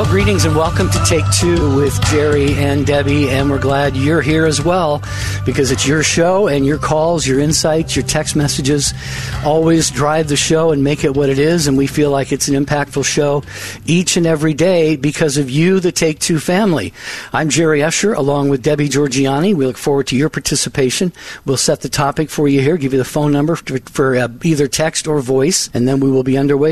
Well, greetings and welcome to Take Two with Jerry and Debbie, and we're glad you're here as well because it's your show, and your calls, your insights, your text messages always drive the show and make it what it is, and we feel like it's an impactful show each and every day because of you, the Take Two family. I'm Jerry Escher along with Debbie Georgianni. We look forward to your participation. We'll set the topic for you here, give you the phone number for either text or voice, and then we will be underway.